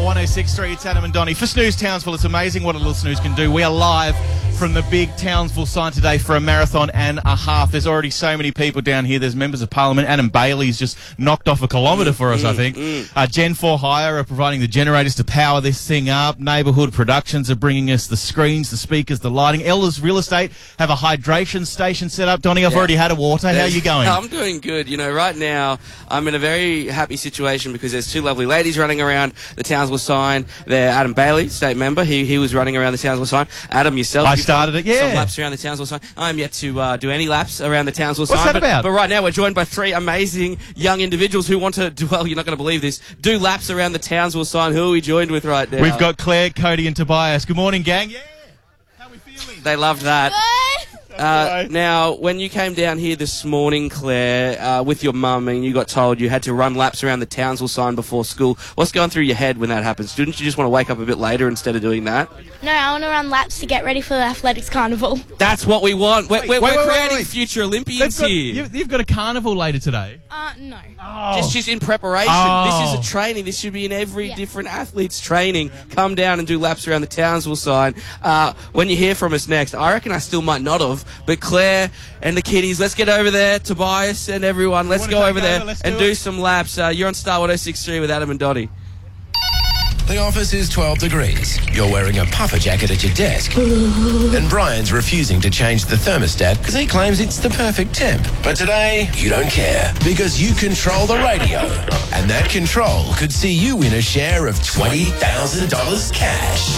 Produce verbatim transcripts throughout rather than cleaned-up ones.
one oh six point three, it's Adam and Donnie. For Snooze Townsville, it's amazing what a little snooze can do. We are live from the big Townsville sign today for a marathon and a half. There's already so many people down here. There's members of Parliament. Adam Bailey's just knocked off a kilometre for us, mm, I think. Mm. Uh, Gen four Hire are providing the generators to power this thing up. Neighbourhood Productions are bringing us the screens, the speakers, the lighting. Elders Real Estate have a hydration station set up. Donnie, I've yeah. already had a water. How are you going? I'm doing good. You know, right now I'm in a very happy situation because there's two lovely ladies running around the Townsville sign. They're Adam Bailey, state member. He he was running around the Townsville sign. Adam, yourself. I started it, yeah. Some laps around the Townsville sign. I'm yet to uh, do any laps around the Townsville What's sign. that but, about? But right now we're joined by three amazing young individuals who want to, do, well, you're not going to believe this, do laps around the Townsville sign. Who are we joined with right now? We've got Claire, Cody and Tobias. Good morning, gang. Yeah. How are we feeling? They loved that. Uh, now, when you came down here this morning, Claire, uh, with your mum, and you got told you had to run laps around the Townsville sign before school, what's going through your head when that happens? Didn't you just want to wake up a bit later instead of doing that? No, I want to run laps to get ready for the athletics carnival. That's what we want. We're, we're, wait, we're wait, creating wait, wait. future Olympians They've got, here. you've, you've got a carnival later today. Uh, no. Oh. Just, just in preparation. Oh. This is a training. This should be in every Yeah. different athlete's training. Come down and do laps around the Townsville sign. Uh, when you hear from us next, I reckon I still might not have, but Claire and the kiddies, let's get over there. Tobias and everyone, let's wanna go take over there over? Let's and do do it. some laps. Uh, you're on Star one oh six point three with Adam and Donnie. The office is twelve degrees. You're wearing a puffer jacket at your desk. And Brian's refusing to change the thermostat because he claims it's the perfect temp. But today, you don't care because you control the radio. And that control could see you win a share of twenty thousand dollars cash.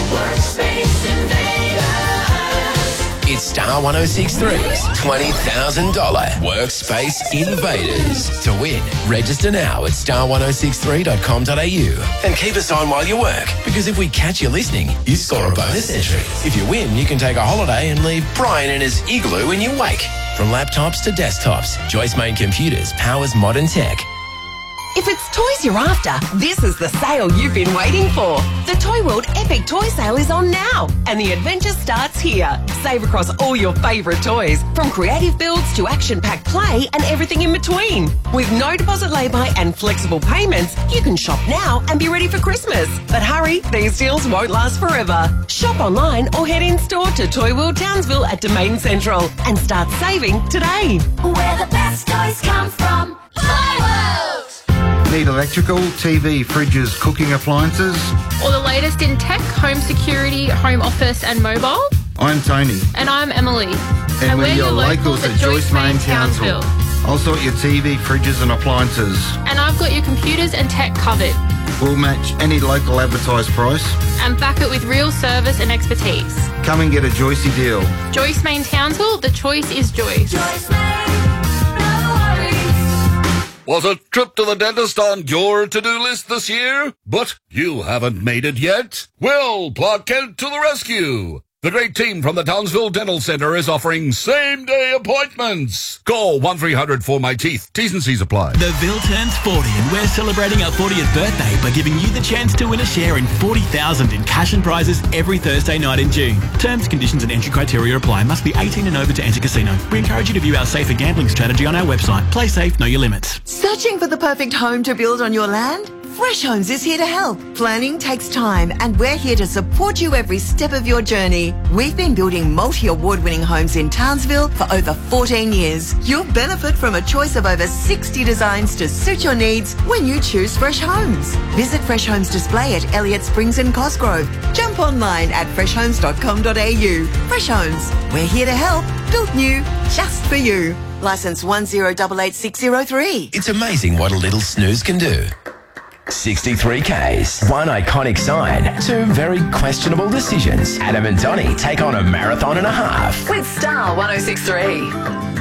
It's Star one oh six point three's twenty thousand dollars Workspace Invaders. To win, register now at star one oh six three dot com dot a u and keep us on while you work, because if we catch you listening, you score a bonus entry. If you win, you can take a holiday and leave Brian in his igloo in your wake. From laptops to desktops, Joyce Main Computers powers modern tech. If it's toys you're after, this is the sale you've been waiting for. The Toy World Epic Toy Sale is on now, and the adventure starts here. Save across all your favourite toys, from creative builds to action-packed play and everything in between. With no deposit lay-by and flexible payments, you can shop now and be ready for Christmas. But hurry, these deals won't last forever. Shop online or head in-store to Toy World Townsville at Domain Central and start saving today. Where the best toys come from. Toy World! Need electrical, T V, fridges, cooking appliances? Or the latest in tech, home security, home office and mobile? I'm Tony. And I'm Emily. And, and we're your locals at Joyce Main Townsville. I'll sort your T V, fridges and appliances. And I've got your computers and tech covered. We'll match any local advertised price. And back it with real service and expertise. Come and get a Joycey deal. Joyce Main Townsville, the choice is Joyce. Joyce Main, no worries. Was a trip to the dentist on your to-do list this year? But you haven't made it yet? Well, Clark Kent to the rescue. The great team from the Townsville Dental Center is offering same-day appointments. Call one three hundred for my teeth. T's and C's apply. The Ville turns forty and we're celebrating our fortieth birthday by giving you the chance to win a share in forty thousand dollars in cash and prizes every Thursday night in June. Terms, conditions and entry criteria apply. Must be eighteen and over to enter casino. We encourage you to view our safer gambling strategy on our website. Play safe, know your limits. Searching for the perfect home to build on your land? Fresh Homes is here to help. Planning takes time, and we're here to support you every step of your journey. We've been building multi-award-winning homes in Townsville for over fourteen years. You'll benefit from a choice of over sixty designs to suit your needs when you choose Fresh Homes. Visit Fresh Homes Display at Elliott Springs and Cosgrove. Jump online at fresh homes dot com dot a u. Fresh Homes, we're here to help. Built new, just for you. Licence one zero eight eight six zero three. It's amazing what a little snooze can do. sixty-three Ks, one iconic sign, two very questionable decisions. Adam and Donnie take on a marathon and a half. With Star one oh six point three.